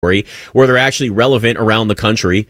where they're actually relevant around the country.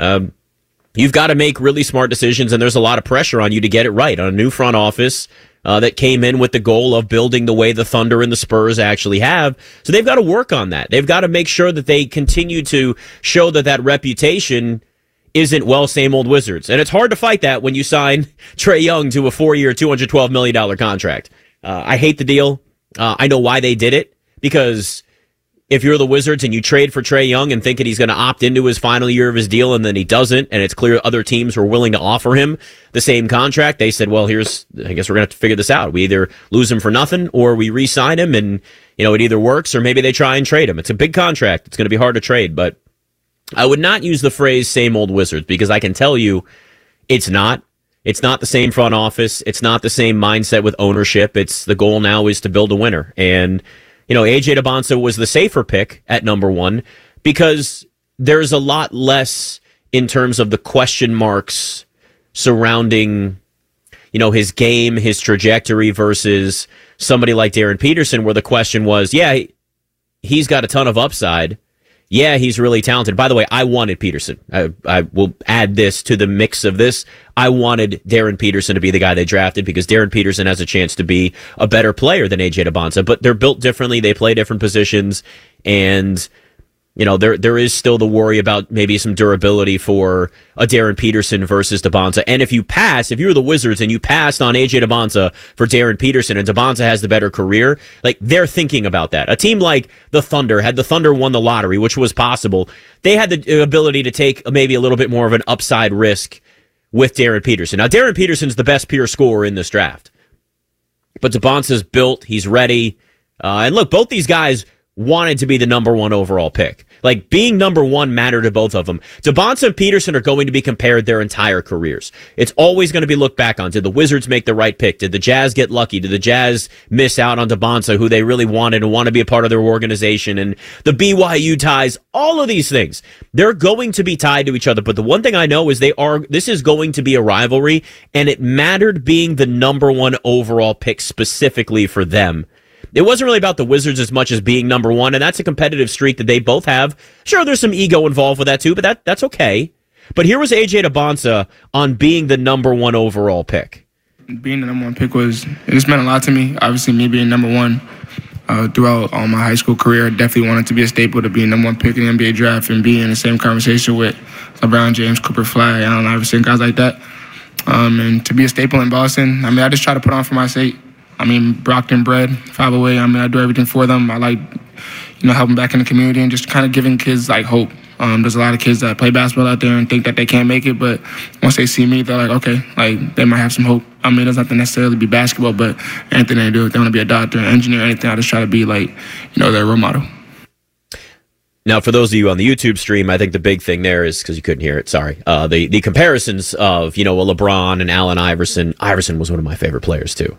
You've got to make really smart decisions, and there's a lot of pressure on you to get it right on a new front office that came in with the goal of building the way the Thunder and the Spurs actually have. So they've got to work on that. They've got to make sure that they continue to show that that reputation isn't, well, same old Wizards. And it's hard to fight that when you sign Trae Young to a 4-year, $212 million contract. I hate the deal. I know why they did it, because if you're the Wizards and you trade for Trae Young and thinking he's going to opt into his final year of his deal and then he doesn't, and it's clear other teams were willing to offer him the same contract, they said, well, I guess we're going to have to figure this out. We either lose him for nothing or we re-sign him, and, it either works or maybe they try and trade him. It's a big contract. It's going to be hard to trade, but I would not use the phrase same old Wizards, because I can tell you it's not. It's not the same front office. It's not the same mindset with ownership. It's the goal now is to build a winner. And, AJ Debonsa was the safer pick at number one because there's a lot less in terms of the question marks surrounding, his game, his trajectory versus somebody like Darren Peterson, where the question was, yeah, he's got a ton of upside. Yeah, he's really talented. By the way, I wanted Peterson. I will add this to the mix of this. I wanted Darren Peterson to be the guy they drafted because Darren Peterson has a chance to be a better player than AJ Debonsa, but they're built differently. They play different positions, and there is still the worry about maybe some durability for a Darren Peterson versus Debonsa. And if you're the Wizards and you passed on AJ Debonsa for Darren Peterson and Debonsa has the better career, like, they're thinking about that. A team like the Thunder, had the Thunder won the lottery, which was possible, they had the ability to take maybe a little bit more of an upside risk with Darren Peterson. Now, Darren Peterson's the best pure scorer in this draft, but Debonsa's built, he's ready. And look, both these guys wanted to be the number one overall pick. Like, being number one mattered to both of them. Debonsa and Peterson are going to be compared their entire careers. It's always going to be looked back on. Did the Wizards make the right pick? Did the Jazz get lucky? Did the Jazz miss out on Debonsa, who they really wanted and want to be a part of their organization? And the BYU ties, all of these things, they're going to be tied to each other. But the one thing I know is this is going to be a rivalry, and it mattered being the number one overall pick specifically for them. It wasn't really about the Wizards as much as being number one, and that's a competitive streak that they both have. Sure, there's some ego involved with that too, but that's okay. But here was AJ Debonsa on being the number one overall pick. Being the number one pick it just meant a lot to me. Obviously, me being number one throughout all my high school career, I definitely wanted to be a staple to be number one pick in the NBA draft and be in the same conversation with LeBron James, Cooper Flag, Allen Iverson, guys like that. And to be a staple in Boston, I just try to put on for my sake. Brockton bred, 508. I do everything for them. I like, helping back in the community and just kind of giving kids, hope. There's a lot of kids that play basketball out there and think that they can't make it, but once they see me, they're like, okay, they might have some hope. It doesn't have to necessarily be basketball, but anything they do, if they want to be a doctor, an engineer, anything, I just try to be, their role model. Now, for those of you on the YouTube stream, I think the big thing there is, because you couldn't hear it, sorry, the comparisons of, a LeBron and Allen Iverson. Iverson was one of my favorite players, too.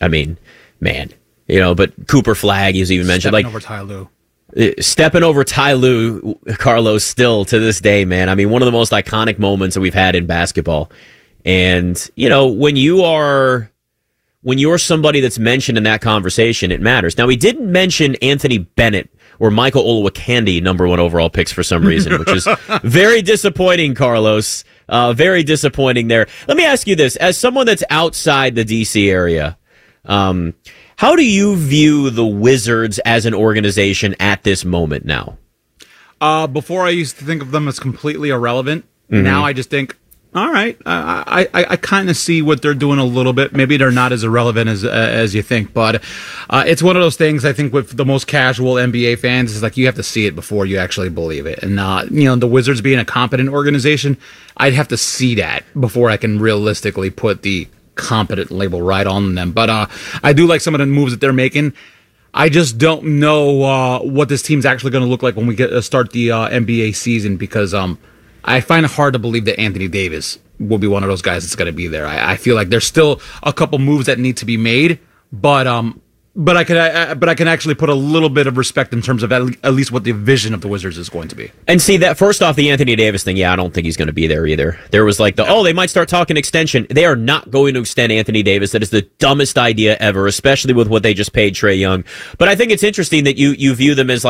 But Cooper Flag, he's even mentioned. Stepping over Ty Lue. Stepping over Ty Lue, Carlos, still to this day, man. One of the most iconic moments that we've had in basketball. And, when you're somebody that's mentioned in that conversation, it matters. Now, he didn't mention Anthony Bennett or Michael Olowokandi, number one overall picks for some reason, which is very disappointing, Carlos. Very disappointing there. Let me ask you this. As someone that's outside the D.C. area, how do you view the Wizards as an organization at this moment now? Before I used to think of them as completely irrelevant. Mm-hmm. Now I just think, all right, I kind of see what they're doing a little bit. Maybe they're not as irrelevant as you think, but it's one of those things. I think with the most casual NBA fans, is you have to see it before you actually believe it. And the Wizards being a competent organization, I'd have to see that before I can realistically put the competent label right on them. But I do like some of the moves that they're making. I just don't know what this team's actually going to look like when we start the NBA season, because I find it hard to believe that Anthony Davis will be one of those guys that's going to be there. I feel like there's still a couple moves that need to be made, but I can actually put a little bit of respect in terms of at least what the vision of the Wizards is going to be. And see, that first off, the Anthony Davis thing, I don't think he's going to be there either. There was they might start talking extension. They are not going to extend Anthony Davis. That is the dumbest idea ever, especially with what they just paid Trae Young. But I think it's interesting that you view them as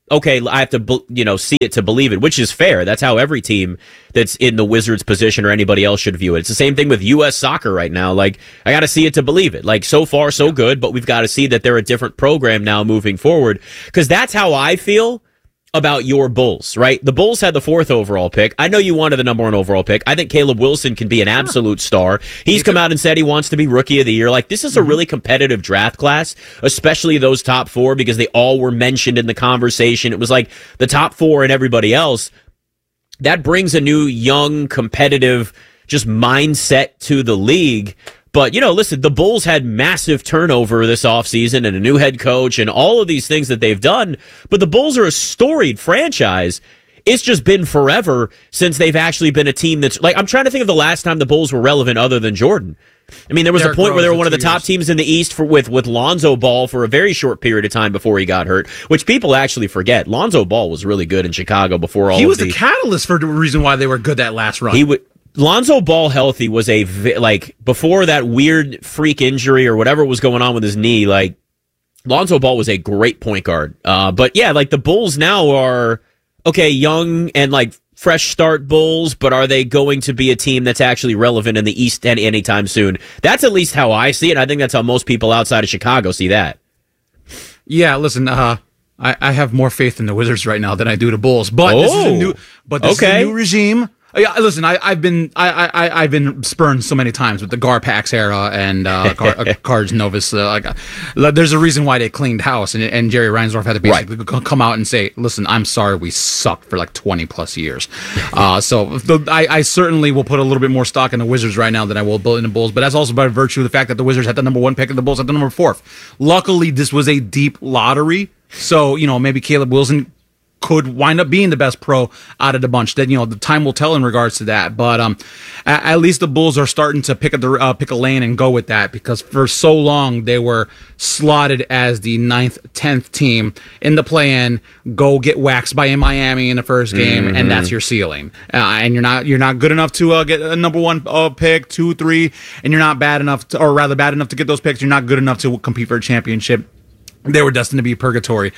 okay, I have to, see it to believe it, which is fair. That's how every team that's in the Wizards position or anybody else should view it. It's the same thing with U.S. soccer right now. Like, I got to see it to believe it. Like, so far, so good, but we've got to see that they're a different program now moving forward. Because that's how I feel about your Bulls, right? The Bulls had the 4th overall pick. I know you wanted the number 1 overall pick. I think Caleb Wilson can be an absolute star. He's come out and said he wants to be rookie of the year. Like, this is a really competitive draft class, especially those top 4, because they all were mentioned in the conversation. It was like the top 4 and everybody else. That brings a new, young, competitive just mindset to the league. But, listen, the Bulls had massive turnover this offseason and a new head coach and all of these things that they've done. But the Bulls are a storied franchise. It's just been forever since they've actually been a team that's like, I'm trying to think of the last time the Bulls were relevant other than Jordan. I mean, there was a point where they were one of the top teams in the East with Lonzo Ball for a very short period of time before he got hurt, which people actually forget. Lonzo Ball was really good in Chicago before all. He was the catalyst for the reason why they were good that last run. Lonzo Ball healthy was before that weird freak injury or whatever was going on with his knee, like Lonzo Ball was a great point guard. But yeah, like the Bulls now are, okay, young and like fresh start Bulls, but are they going to be a team that's actually relevant in the East anytime soon? That's at least how I see it. I think that's how most people outside of Chicago see that. Yeah, listen, I have more faith in the Wizards right now than I do the Bulls, but this is a new regime. Yeah, listen, I've been spurned so many times with the Garpax era and Cards Novus. There's a reason why they cleaned house, and Jerry Reinsdorf had to basically come out and say, "Listen, I'm sorry, we sucked for like 20 plus years." I certainly will put a little bit more stock in the Wizards right now than I will in the Bulls. But that's also by virtue of the fact that the Wizards had the number 1 pick and the Bulls had the number 4th. Luckily, this was a deep lottery, so maybe Caleb Wilson could wind up being the best pro out of the bunch. That the time will tell in regards to that. But at least the Bulls are starting to pick a lane and go with that, because for so long they were slotted as the 9th, 10th team in the play-in. Go get waxed by Miami in the first game, and that's your ceiling. And you're not good enough to get a number 1 pick, 2, 3, and you're not bad enough to get those picks. You're not good enough to compete for a championship. They were destined to be purgatory.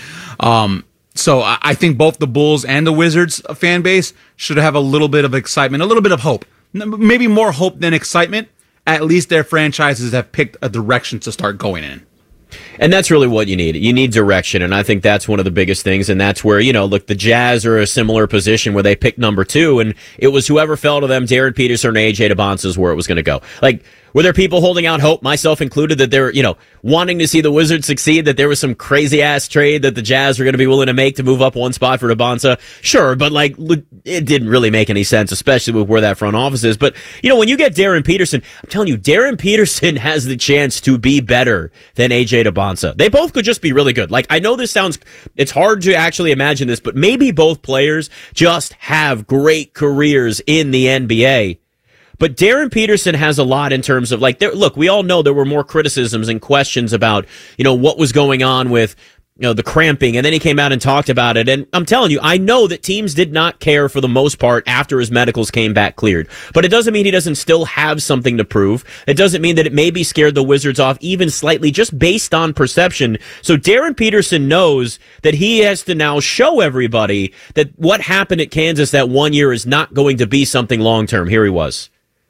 So I think both the Bulls and the Wizards fan base should have a little bit of excitement, a little bit of hope. Maybe more hope than excitement. At least their franchises have picked a direction to start going in. And that's really what you need. You need direction, and I think that's one of the biggest things, and that's where, look, the Jazz are a similar position where they picked number 2, and it was whoever fell to them, Darren Peterson or AJ DeBonsa, is where it was going to go. Like, were there people holding out hope, myself included, that they're, wanting to see the Wizards succeed, that there was some crazy-ass trade that the Jazz were going to be willing to make to move up 1 spot for DeBonsa? Sure, but, it didn't really make any sense, especially with where that front office is. But, when you get Darren Peterson, I'm telling you, Darren Peterson has the chance to be better than AJ DeBonsa. They both could just be really good. Like, I know it's hard to actually imagine this, but maybe both players just have great careers in the NBA. But Darren Peterson has a lot in terms of, look, we all know there were more criticisms and questions about, what was going on with, the cramping, and then he came out and talked about it. And I'm telling you, I know that teams did not care for the most part after his medicals came back cleared. But it doesn't mean he doesn't still have something to prove. It doesn't mean that it maybe scared the Wizards off even slightly, just based on perception. So Darren Peterson knows that he has to now show everybody that what happened at Kansas that 1 year is not going to be something long term. Here he was.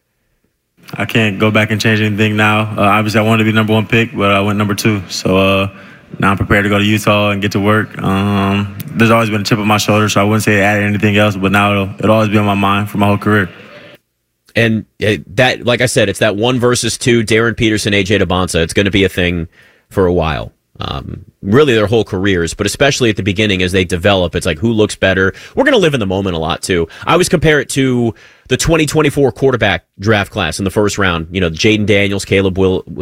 I can't go back and change anything now. Obviously, I wanted to be number 1 pick, but I went number 2. So now I'm prepared to go to Utah and get to work. There's always been a chip on my shoulder, so I wouldn't say it added anything else, but now it'll always be on my mind for my whole career. And that, like I said, it's that 1 versus 2, Darren Peterson, AJ DeBonsa. It's going to be a thing for a while. Really their whole careers, but especially at the beginning as they develop, it's like who looks better. We're going to live in the moment a lot too. I always compare it to the 2024 quarterback draft class in the first round. Jaden Daniels, Caleb Williams.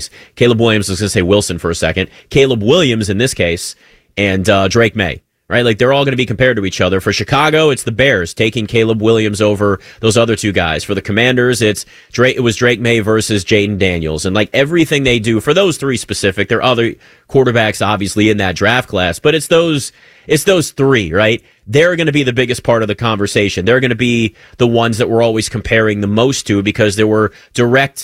I was going to say Wilson for a second. Caleb Williams in this case, and Drake May. Right, like they're all going to be compared to each other. For Chicago, it's the Bears taking Caleb Williams over those other 2 guys. For the Commanders, it was Drake May versus Jaden Daniels, and like everything they do for those 3 specific. There are other quarterbacks obviously in that draft class, but it's those 3, right? They're going to be the biggest part of the conversation. They're going to be the ones that we're always comparing the most to, because there were direct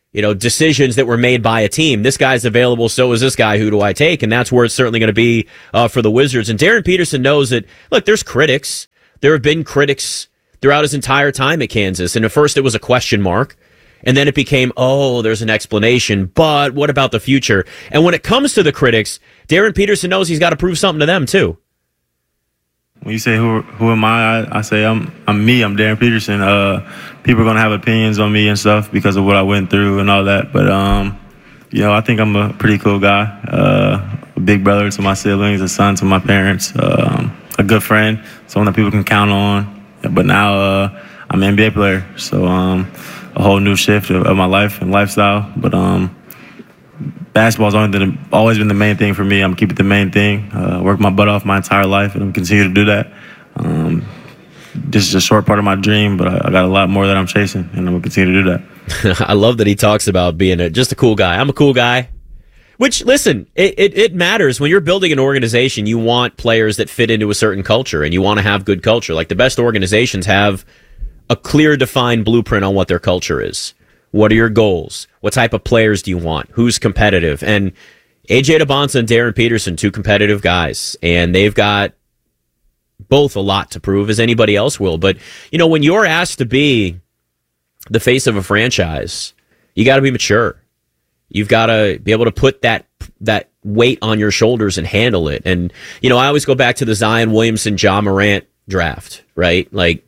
decisions that were made by a team. This guy's available, so is this guy. Who do I take? And that's where it's certainly going to be for the Wizards. And Darren Peterson knows that, look, there's critics. There have been critics throughout his entire time at Kansas. And at first it was a question mark. And then it became, there's an explanation. But what about the future? And when it comes to the critics, Darren Peterson knows he's got to prove something to them, too. When you say who am I say I'm me. I'm Darren Peterson. People are gonna have opinions on me and stuff because of what I went through and all that. But I think I'm a pretty cool guy. A big brother to my siblings, a son to my parents, a good friend, someone that people can count on. But now I'm an NBA player, so a whole new shift of my life and lifestyle. But basketball's always been the main thing for me. I'm keeping it the main thing. Worked my butt off my entire life, and I'm continue to do that. This is a short part of my dream, but I got a lot more that I'm chasing, and I'm gonna continue to do that. I love that he talks about being just a cool guy. I'm a cool guy. Which, listen, it matters when you're building an organization. You want players that fit into a certain culture, and you want to have good culture. Like the best organizations have a clear, defined blueprint on what their culture is. What are your goals? What type of players do you want? Who's competitive? And AJ Debonsa and Darren Peterson, two competitive guys, and they've got both a lot to prove, as anybody else will. But, when you're asked to be the face of a franchise, you got to be mature. You've got to be able to put that weight on your shoulders and handle it. And, I always go back to the Zion Williamson, Ja Morant draft, right? Like,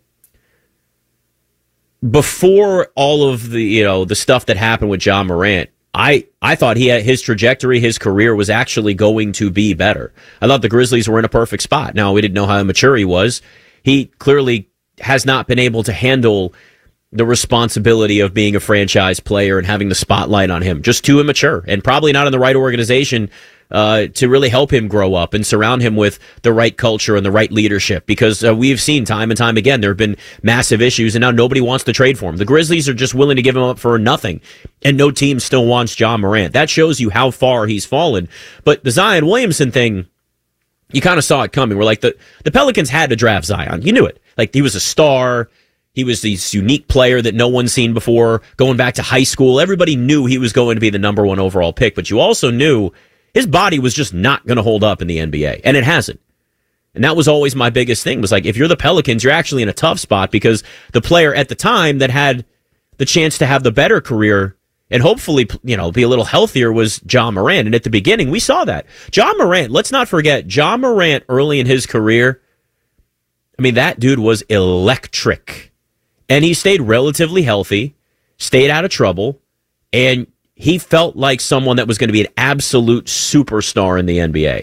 before all of the, the stuff that happened with Ja Morant, I thought his trajectory, his career was actually going to be better. I thought the Grizzlies were in a perfect spot. Now, we didn't know how mature he was. He clearly has not been able to handle the responsibility of being a franchise player and having the spotlight on him. Just too immature, and probably not in the right organization to really help him grow up and surround him with the right culture and the right leadership, because we've seen time and time again there have been massive issues, and now nobody wants to trade for him. The Grizzlies are just willing to give him up for nothing, and no team still wants Ja Morant. That shows you how far he's fallen. But the Zion Williamson thing, you kind of saw it coming. Where like the Pelicans had to draft Zion. You knew it. Like, he was a star. He was this unique player that no one's seen before. Going back to high school, everybody knew he was going to be the number one overall pick, but you also knew his body was just not going to hold up in the NBA, and it hasn't. And that was always my biggest thing, was like, if you're the Pelicans, you're actually in a tough spot, because the player at the time that had the chance to have the better career and hopefully, be a little healthier was Ja Morant. And at the beginning, we saw that. Ja Morant, let's not forget, Ja Morant early in his career, I mean, that dude was electric. And he stayed relatively healthy, stayed out of trouble, and he felt like someone that was going to be an absolute superstar in the NBA.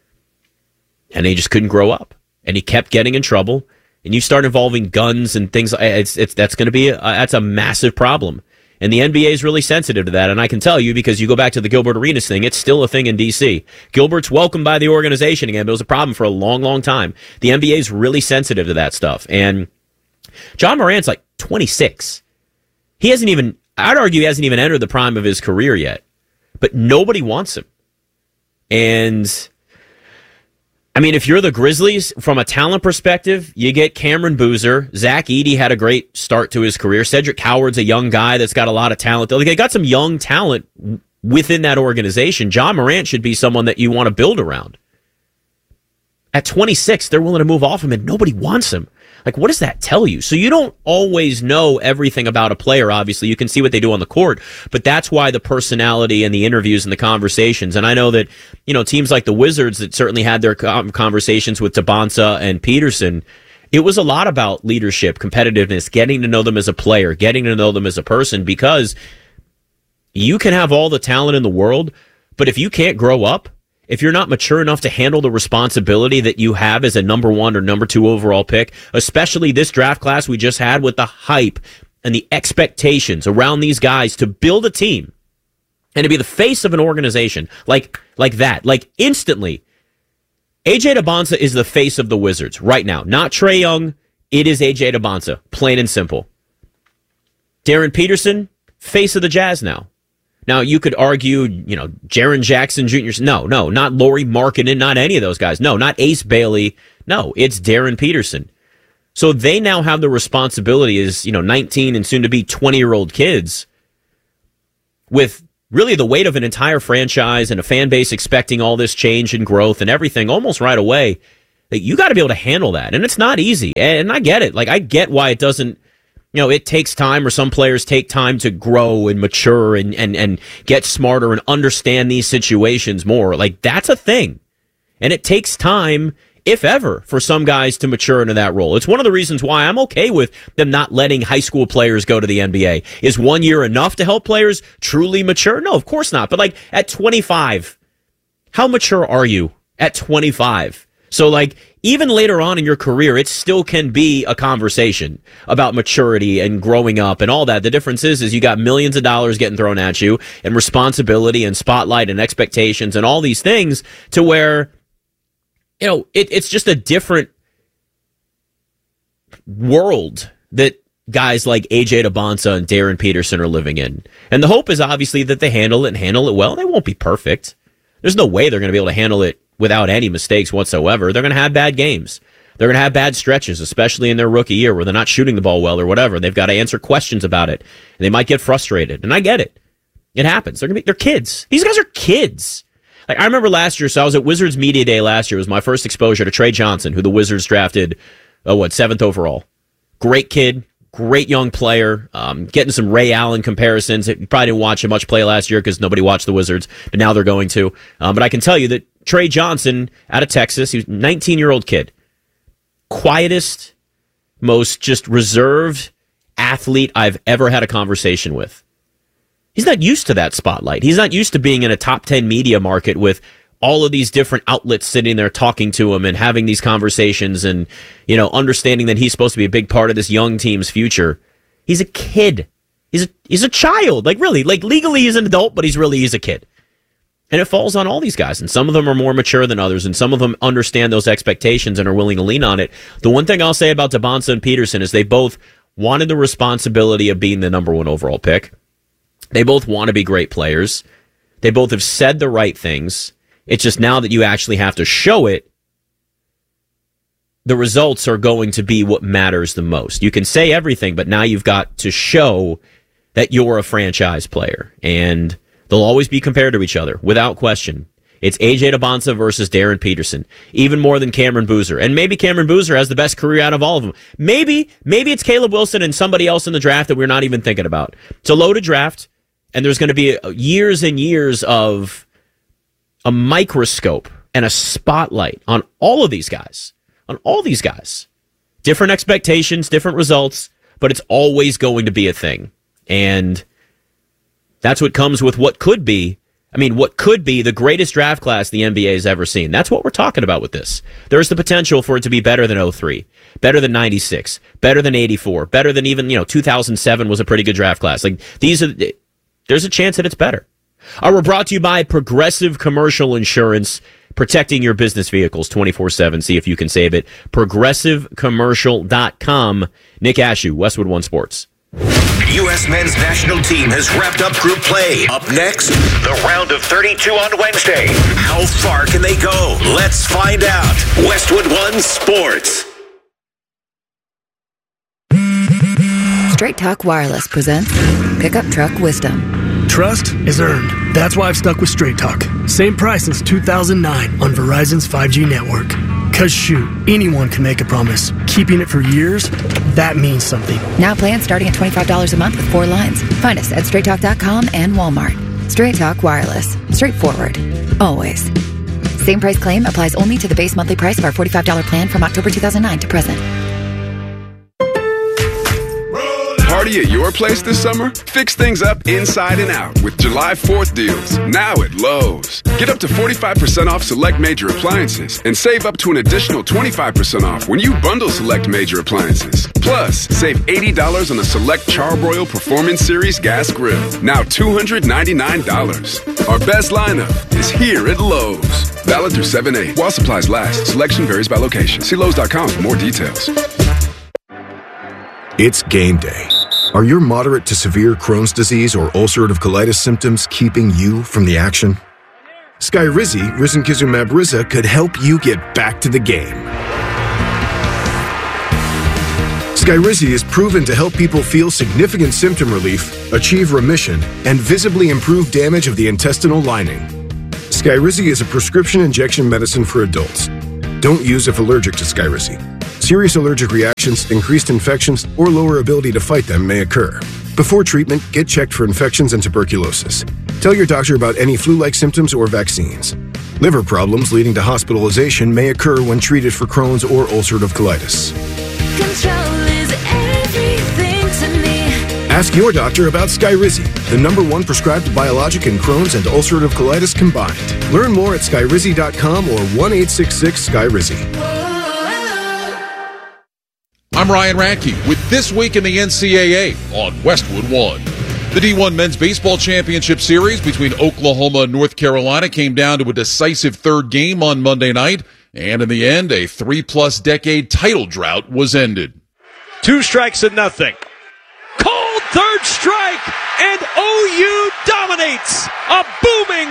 And he just couldn't grow up. And he kept getting in trouble. And you start involving guns and things. That's going to be that's a massive problem. And the NBA is really sensitive to that. And I can tell you, because you go back to the Gilbert Arenas thing, it's still a thing in D.C. Gilbert's welcomed by the organization again, but it was a problem for a long, long time. The NBA is really sensitive to that stuff. And Ja Morant's like 26. He hasn't even, I'd argue he hasn't even entered the prime of his career yet. But nobody wants him. And I mean, if you're the Grizzlies, from a talent perspective, you get Cameron Boozer. Zach Edey had a great start to his career. Cedric Howard's a young guy that's got a lot of talent. They got some young talent within that organization. Ja Morant should be someone that you want to build around. At 26, they're willing to move off him, and nobody wants him. Like, what does that tell you? So you don't always know everything about a player, obviously. You can see what they do on the court, but that's why the personality and the interviews and the conversations. And I know that, teams like the Wizards that certainly had their conversations with Debonsa and Peterson, it was a lot about leadership, competitiveness, getting to know them as a player, getting to know them as a person, because you can have all the talent in the world, but if you can't grow up, if you're not mature enough to handle the responsibility that you have as a number 1 or number 2 overall pick, especially this draft class we just had with the hype and the expectations around these guys to build a team and to be the face of an organization like that, like instantly, AJ Debonsa is the face of the Wizards right now. Not Trae Young. It is AJ Debonsa, plain and simple. Darren Peterson, face of the Jazz now. Now, you could argue, Jaren Jackson Jr. No, not Lauri Markkanen, not any of those guys. No, not Ace Bailey. No, it's Darren Peterson. So they now have the responsibility as, 19 and soon to be 20-year-old kids with really the weight of an entire franchise and a fan base expecting all this change and growth and everything almost right away, that you got to be able to handle that. And it's not easy. And I get it. Like, I get why it doesn't, it takes time, or some players take time to grow and mature and get smarter and understand these situations more. Like, that's a thing. And it takes time, if ever, for some guys to mature into that role. It's one of the reasons why I'm okay with them not letting high school players go to the NBA. Is 1 year enough to help players truly mature? No, of course not. But like at 25, how mature are you at 25? So like even later on in your career, it still can be a conversation about maturity and growing up and all that. The difference is you got millions of dollars getting thrown at you and responsibility and spotlight and expectations and all these things to where, it's just a different world that guys like AJ Debonsa and Darren Peterson are living in. And the hope is obviously that they handle it well. They won't be perfect. There's no way they're going to be able to handle it without any mistakes whatsoever. They're going to have bad games. They're going to have bad stretches, especially in their rookie year where they're not shooting the ball well or whatever. They've got to answer questions about it. And they might get frustrated. And I get it. It happens. They're kids. These guys are kids. Like, I remember last year, so I was at Wizards Media Day last year. It was my first exposure to Trey Johnson, who the Wizards drafted, 7th overall. Great kid, great young player, getting some Ray Allen comparisons. You probably didn't watch him much play last year because nobody watched the Wizards, but now they're going to. But I can tell you that Trey Johnson out of Texas, he was a 19-year-old kid. Quietest, most just reserved athlete I've ever had a conversation with. He's not used to that spotlight. He's not used to being in a top 10 media market with all of these different outlets sitting there talking to him and having these conversations and, understanding that he's supposed to be a big part of this young team's future. He's a kid. He's a child. Like, really, like legally he's an adult, but he's a kid. And it falls on all these guys. And some of them are more mature than others. And some of them understand those expectations and are willing to lean on it. The one thing I'll say about Debonsa and Peterson is they both wanted the responsibility of being the number 1 overall pick. They both want to be great players. They both have said the right things. It's just now that you actually have to show it, the results are going to be what matters the most. You can say everything, but now you've got to show that you're a franchise player. And they'll always be compared to each other, without question. It's AJ Debonsa versus Darren Peterson, even more than Cameron Boozer. And maybe Cameron Boozer has the best career out of all of them. Maybe it's Caleb Wilson and somebody else in the draft that we're not even thinking about. It's a loaded draft. And there's going to be years and years of a microscope and a spotlight on all of these guys. Different expectations, different results, but it's always going to be a thing. And that's what comes with what could be the greatest draft class the NBA has ever seen. That's what we're talking about with this. There's the potential for it to be better than 03, better than 96, better than 84, better than even, 2007 was a pretty good draft class. Like, there's a chance that it's better. We're brought to you by Progressive Commercial Insurance, protecting your business vehicles 24/7. See if you can save it. ProgressiveCommercial.com. Nick Ashew, Westwood One Sports. U.S. men's national team has wrapped up group play. Up next, the round of 32 on Wednesday. How far can they go? Let's find out. Westwood One Sports. Straight Talk Wireless presents Pickup Truck Wisdom. Trust is earned. That's why I've stuck with Straight Talk. Same price since 2009 on Verizon's 5G network. Cause shoot, anyone can make a promise. Keeping it for years, that means something. Now plans starting at $25 a month with 4 lines. Find us at straighttalk.com and Walmart. Straight Talk Wireless. Straightforward. Always. Same price claim applies only to the base monthly price of our $45 plan from October 2009 to present. Party at your place this summer? Fix things up inside and out with July 4th deals, now at Lowe's. Get up to 45% off select major appliances and save up to an additional 25% off when you bundle select major appliances. Plus, save $80 on a select Charbroil Performance Series gas grill, now $299. Our best lineup is here at Lowe's. Valid through 7/8 while supplies last. Selection varies by location. See Lowe's.com for more details. It's game day. Are your moderate to severe Crohn's disease or ulcerative colitis symptoms keeping you from the action? Skyrizi, risankizumab Riza, could help you get back to the game. Skyrizi is proven to help people feel significant symptom relief, achieve remission, and visibly improve damage of the intestinal lining. Skyrizi is a prescription injection medicine for adults. Don't use if allergic to Skyrizi. Serious allergic reactions, increased infections, or lower ability to fight them may occur. Before treatment, get checked for infections and tuberculosis. Tell your doctor about any flu-like symptoms or vaccines. Liver problems leading to hospitalization may occur when treated for Crohn's or ulcerative colitis. Control is everything to me. Ask your doctor about Skyrizi, the #1 prescribed biologic in Crohn's and ulcerative colitis combined. Learn more at skyrizi.com or 1-866-SKYRIZI. I'm Ryan Radke with This Week in the NCAA on Westwood One. The D1 Men's Baseball Championship Series between Oklahoma and North Carolina came down to a decisive third game on Monday night, and in the end, a 3+ decade title drought was ended. 2 strikes and nothing. Cold third strike, and OU dominates. A booming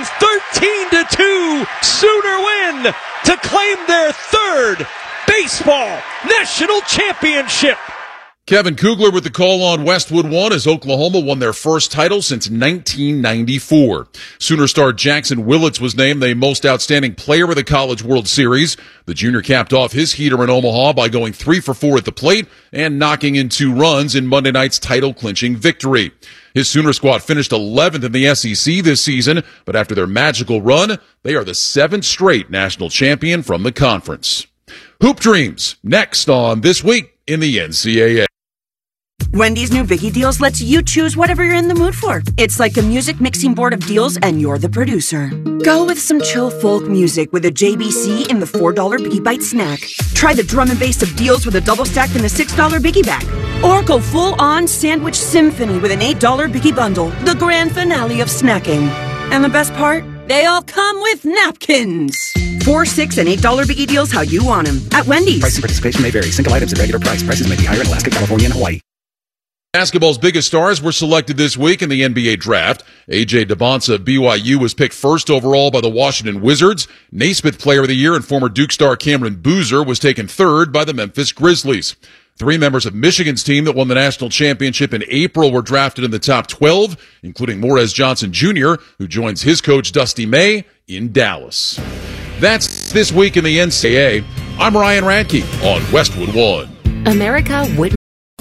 13-2 Sooner win to claim their third baseball national championship. Kevin Kugler with the call on Westwood One as Oklahoma won their first title since 1994. Sooner star Jackson Willits was named the most outstanding player of the College World Series. The junior capped off his heater in Omaha by going 3 for 4 at the plate and knocking in 2 runs in Monday night's title-clinching victory. His Sooner squad finished 11th in the SEC this season, but after their magical run, they are the 7th straight national champion from the conference. Hoop Dreams, next on This Week in the NCAA. Wendy's new Biggie Deals lets you choose whatever you're in the mood for. It's like a music mixing board of deals, and you're the producer. Go with some chill folk music with a JBC in the $4 Biggie Bite snack. Try the drum and bass of deals with a double stack in the $6 Biggie Bag. Or go full-on sandwich symphony with an $8 Biggie Bundle, the grand finale of snacking. And the best part? They all come with napkins. $4, $6, and $8 Biggie Deals how you want them at Wendy's. Price and participation may vary. Single items at regular price. Prices may be higher in Alaska, California, and Hawaii. Basketball's biggest stars were selected this week in the NBA draft. A.J. Debonsa of BYU was picked first overall by the Washington Wizards. Naismith Player of the Year and former Duke star Cameron Boozer was taken third by the Memphis Grizzlies. 3 members of Michigan's team that won the national championship in April were drafted in the top 12, including Morez Johnson Jr., who joins his coach Dusty May in Dallas. That's This Week in the NCAA. I'm Ryan Radke on Westwood One. America would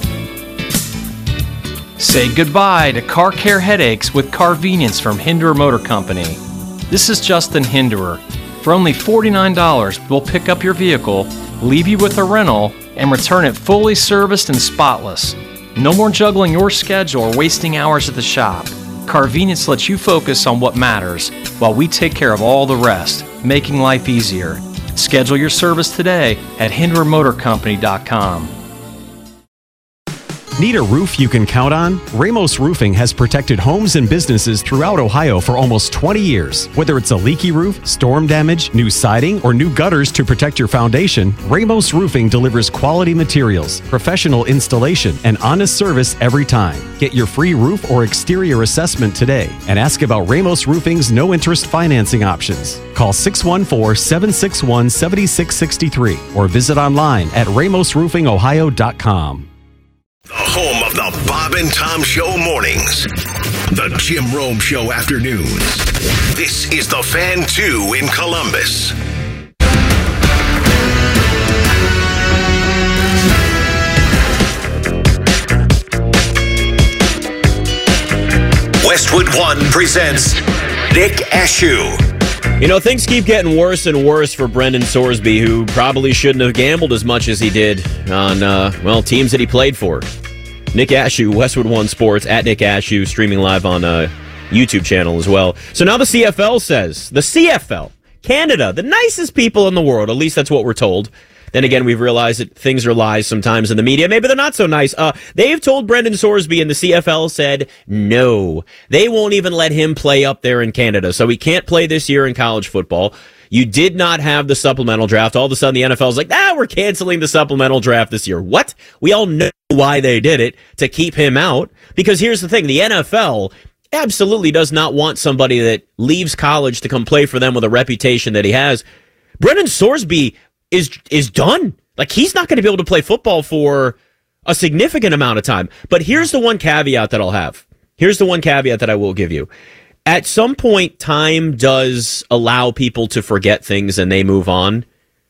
Say goodbye to car care headaches with Carvenience from Hinderer Motor Company. This is Justin Hinderer. For only $49, we'll pick up your vehicle, leave you with a rental, and return it fully serviced and spotless. No more juggling your schedule or wasting hours at the shop. Carvenience lets you focus on what matters while we take care of all the rest, making life easier. Schedule your service today at HindererMotorCompany.com. Need a roof you can count on? Ramos Roofing has protected homes and businesses throughout Ohio for almost 20 years. Whether it's a leaky roof, storm damage, new siding, or new gutters to protect your foundation, Ramos Roofing delivers quality materials, professional installation, and honest service every time. Get your free roof or exterior assessment today and ask about Ramos Roofing's no-interest financing options. Call 614-761-7663 or visit online at ramosroofingohio.com. The home of the Bob and Tom Show mornings. The Jim Rome Show afternoons. This is The Fan 2 in Columbus. Westwood One presents Nick Ashew. You know, things keep getting worse and worse for Brendan Sorsby, who probably shouldn't have gambled as much as he did on, teams that he played for. Nick Ashew, Westwood One Sports, at Nick Ashew, streaming live on YouTube channel as well. So now the CFL says, Canada, the nicest people in the world, at least that's what we're told. Then again, we've realized that things are lies sometimes in the media. Maybe they're not so nice. They've told Brendan Sorsby, and the CFL said no. They won't even let him play up there in Canada. So he can't play this year in college football. You did not have the supplemental draft. All of a sudden, the NFL's like, we're canceling the supplemental draft this year. What? We all know why they did it, to keep him out. Because here's the thing, the NFL absolutely does not want somebody that leaves college to come play for them with a reputation that he has. Brendan Sorsby is done. Like, he's not going to be able to play football for a significant amount of time. But here's the one caveat that I'll have. Here's the one caveat that I will give you. At some point, time does allow people to forget things and they move on.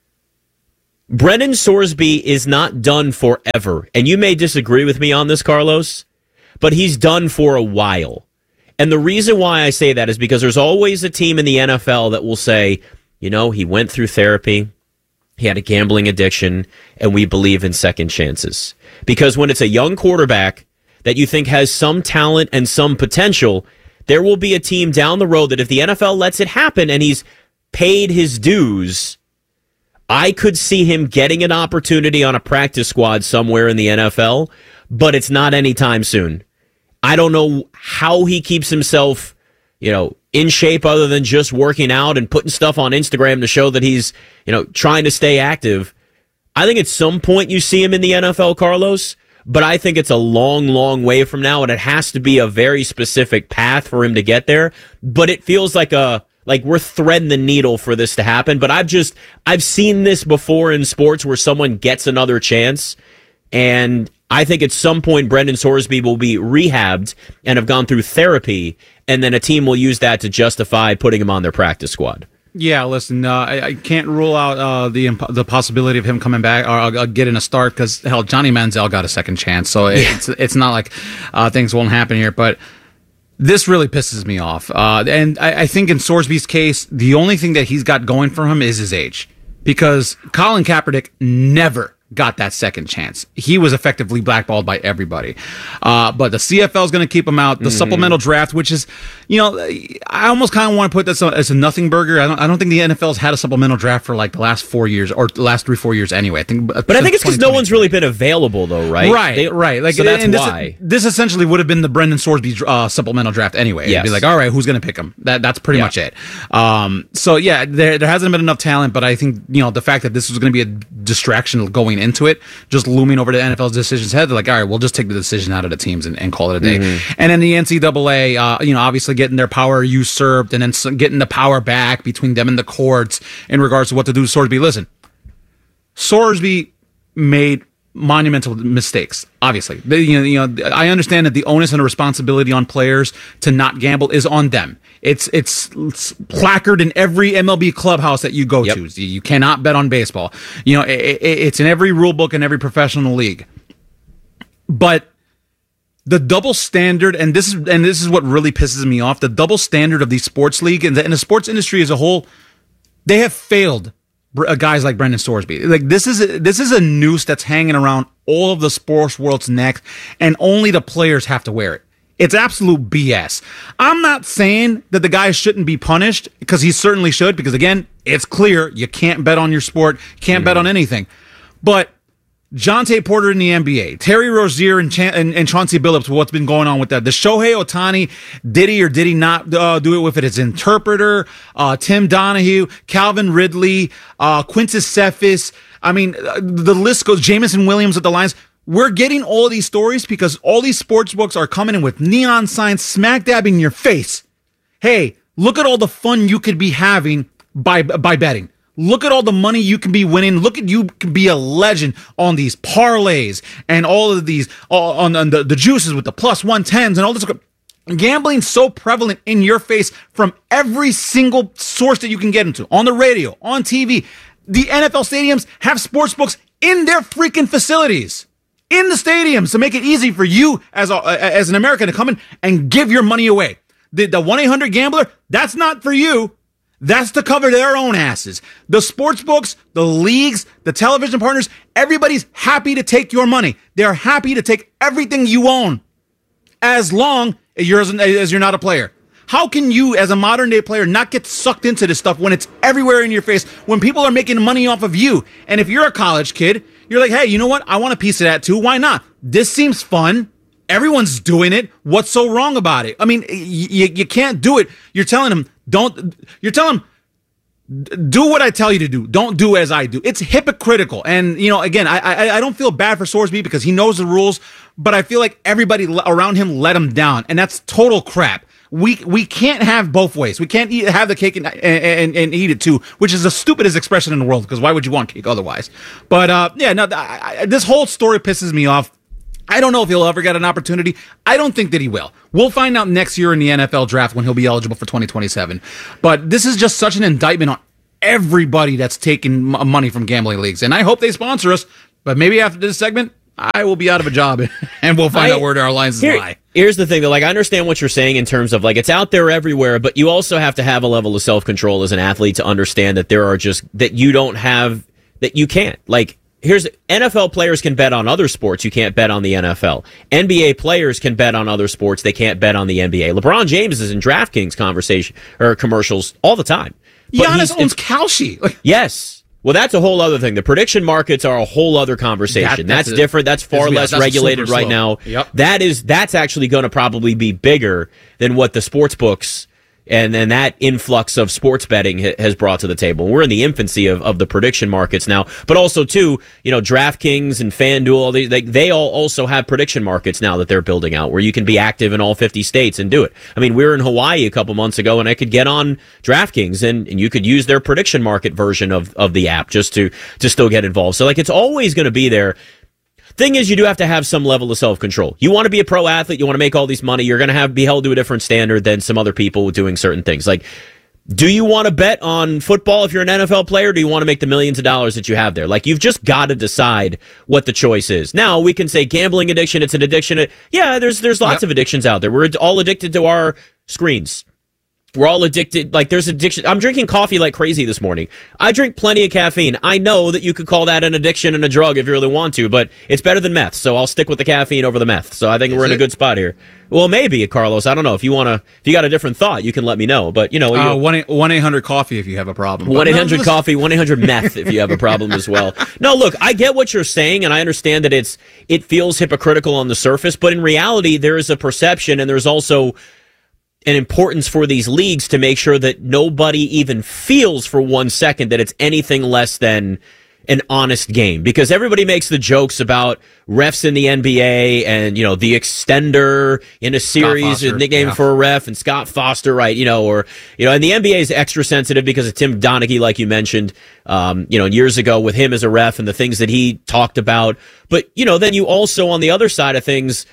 Brendan Sorsby is not done forever. And you may disagree with me on this, Carlos, but he's done for a while. And the reason why I say that is because there's always a team in the NFL that will say, you know, he went through therapy, he had a gambling addiction, and we believe in second chances. Because when it's a young quarterback that you think has some talent and some potential, there will be a team down the road that if the NFL lets it happen and he's paid his dues, I could see him getting an opportunity on a practice squad somewhere in the NFL, but it's not anytime soon. I don't know how he keeps himself, in shape other than just working out and putting stuff on Instagram to show that he's, trying to stay active. I think at some point you see him in the NFL, Carlos, but I think it's a long, long way from now, and it has to be a very specific path for him to get there. But it feels like we're threading the needle for this to happen. But I've seen this before in sports where someone gets another chance, and I think at some point Brendan Sorsby will be rehabbed and have gone through therapy, and then a team will use that to justify putting him on their practice squad. Yeah, listen, I can't rule out the possibility of him coming back or getting a start because, hell, Johnny Manziel got a second chance, so it's not like things won't happen here, but this really pisses me off. And I think in Sorsby's case, the only thing that he's got going for him is his age, because Colin Kaepernick never got that second chance. He was effectively blackballed by everybody. But the CFL is going to keep him out. The supplemental draft, which is, I almost kind of want to put this as a nothing burger. I don't think the NFL's had a supplemental draft for like the last 4 years or the last 3-4 years anyway. I think it's because no one's really been available though, right? Right. Like, so that's why. This essentially would have been the Brendan Sorsby supplemental draft anyway. Yes. It'd be like, all right, who's going to pick him? That's pretty much it. So yeah, there hasn't been enough talent, but I think, the fact that this was going to be a distraction going into it, just looming over the NFL's decisions head, they're like, all right, we'll just take the decision out of the teams and call it a day. And then the NCAA, obviously getting their power usurped and then getting the power back between them and the courts in regards to what to do with Sorsby. Listen, Sorsby made monumental mistakes. Obviously, I understand that the onus and the responsibility on players to not gamble is on them. It's placard in every MLB clubhouse that you go to. You cannot bet on baseball. It's in every rule book in every professional league. But the double standard, and this is what really pisses me off, the double standard of the sports league and the sports industry as a whole, they have failed guys like Brendan Sorsby. Like this is a noose that's hanging around all of the sports world's neck, and only the players have to wear it. It's absolute BS. I'm not saying that the guy shouldn't be punished, because he certainly should, because again, it's clear you can't bet on your sport, can't bet on anything. But Jonte Porter in the NBA, Terry Rozier and Chauncey Billups, what's been going on with that? The Shohei Ohtani, did he or did he not do it with his interpreter? Tim Donahue, Calvin Ridley, Quintus Cephas. I mean, the list goes. Jameson Williams at the Lions. We're getting all of these stories because all these sports books are coming in with neon signs smack dabbing in your face. Hey, look at all the fun you could be having by betting. Look at all the money you can be winning. Look at you can be a legend on these parlays and all of these on the juices with the plus 110s and all this. Gambling so prevalent in your face from every single source that you can get into, on the radio, on TV. The NFL stadiums have sports books in their freaking facilities, in the stadiums, to make it easy for you as an American to come in and give your money away. The 1-800-GAMBLER, that's not for you. That's to cover their own asses. The sports books, the leagues, the television partners, everybody's happy to take your money. They're happy to take everything you own, as long as you're not a player. How can you, as a modern day player, not get sucked into this stuff when it's everywhere in your face, when people are making money off of you? And if you're a college kid, you're like, hey, you know what? I want a piece of that too. Why not? This seems fun. Everyone's doing it. What's so wrong about it? I mean, you can't do it. You're telling them, do what I tell you to do. Don't do as I do. It's hypocritical. And, again, I don't feel bad for Sorsby because he knows the rules, but I feel like everybody around him let him down. And that's total crap. We can't have both ways. We can't have the cake and eat it too, which is the stupidest expression in the world, because why would you want cake otherwise? But, this whole story pisses me off. I don't know if he'll ever get an opportunity. I don't think that he will. We'll find out next year in the NFL draft when he'll be eligible for 2027. But this is just such an indictment on everybody that's taking money from gambling leagues. And I hope they sponsor us. But maybe after this segment, I will be out of a job and we'll find out where our lines lie. Here's the thing, though. Like, I understand what you're saying in terms of, like, it's out there everywhere, but you also have to have a level of self-control as an athlete to understand that there are just, that you don't have, that you can't. Like, here's, NFL players can bet on other sports. You can't bet on the NFL. NBA players can bet on other sports. They can't bet on the NBA. LeBron James is in DraftKings conversation or commercials all the time. But Giannis owns Kalshi. Yes. Well, that's a whole other thing. The prediction markets are a whole other conversation. That's different. That's far less regulated right now. Yep. That's actually going to probably be bigger than what the sports books and then that influx of sports betting has brought to the table. We're in the infancy of the prediction markets now, but also too, DraftKings and FanDuel, they all also have prediction markets now that they're building out where you can be active in all 50 states and do it. I mean, we were in Hawaii a couple months ago and I could get on DraftKings and you could use their prediction market version of the app just to still get involved. So it's always going to be there. Thing is, you do have to have some level of self-control. You want to be a pro athlete, you want to make all this money, you're going to be held to a different standard than some other people doing certain things. Like, do you want to bet on football if you're an NFL player, or do you want to make the millions of dollars that you have there? Like, you've just got to decide what the choice is. Now, we can say gambling addiction, it's an addiction. Yeah, there's lots of addictions out there. We're all addicted to our screens. We're all addicted. Like, there's addiction. I'm drinking coffee like crazy this morning. I drink plenty of caffeine. I know that you could call that an addiction and a drug if you really want to, but it's better than meth. So I'll stick with the caffeine over the meth. So I think we're in a good spot here. Well, maybe, Carlos. I don't know. If you got a different thought, you can let me know. But 1-800-COFFEE if you have a problem. 1-800-COFFEE, 1-800-METH if you have a problem as well. No, look, I get what you're saying, and I understand that it feels hypocritical on the surface, but in reality, there is a perception, and there's also an importance for these leagues to make sure that nobody even feels for 1 second that it's anything less than an honest game, because everybody makes the jokes about refs in the NBA and, the extender in a series, a nickname for a ref, and Scott Foster, right? And the NBA is extra sensitive because of Tim Donaghy, like you mentioned, years ago with him as a ref and the things that he talked about. But, then you also, on the other side of things,